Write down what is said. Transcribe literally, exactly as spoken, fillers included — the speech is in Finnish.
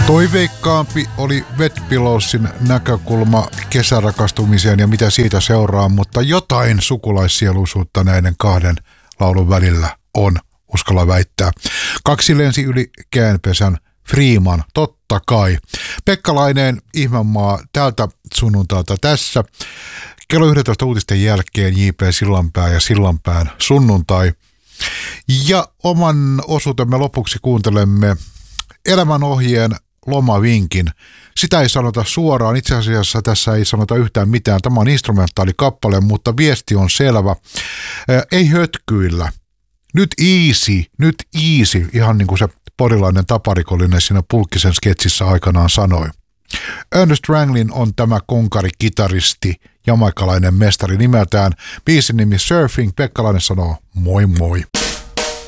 Toiveikkaampi oli Wet Pillowsin näkökulma kesärakastumiseen ja mitä siitä seuraa, mutta jotain sukulaissieluisuutta näiden kahden laulun välillä on, uskalla väittää. Kaksi lensi yli käänpesän, Freeman, totta kai. Pekka Laineen Ihmemaa tältä sunnuntailta tässä. Kello yksitoista uutisten jälkeen J P Sillanpää ja Sillanpään sunnuntai. Ja oman osuutemme lopuksi kuuntelemme elämänohjeen lomavinkin. Sitä ei sanota suoraan, itse asiassa tässä ei sanota yhtään mitään. Tämä on instrumentaalikappale, mutta viesti on selvä. Ei hötkyillä. Nyt easy, nyt easy, ihan niin kuin se porilainen taparikollinen siinä Pulkkisen sketsissä aikanaan sanoi. Ernest Ranglin on tämä konkari-kitaristi, jamaikalainen mestari nimeltään. Biisin nimi Surfing, Pekka Laine sanoo moi moi.